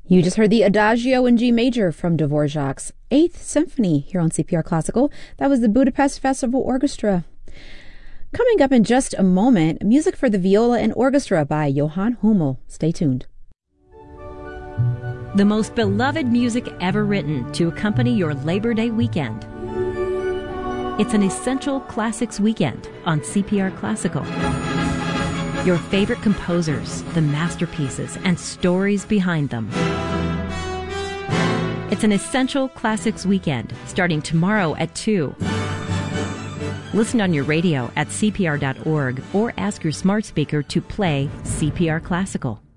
You just heard the Adagio in G major from Dvorak's Eighth Symphony here on CPR Classical. That was the Budapest Festival Orchestra. Coming up in just a moment, music for the viola and orchestra by Johann Hummel. Stay tuned. The most beloved music ever written to accompany your Labor Day weekend. It's an Essential Classics weekend on CPR Classical. Your favorite composers, the masterpieces, and stories behind them. It's an Essential Classics weekend starting tomorrow at 2. Listen on your radio at cpr.org or ask your smart speaker to play CPR Classical.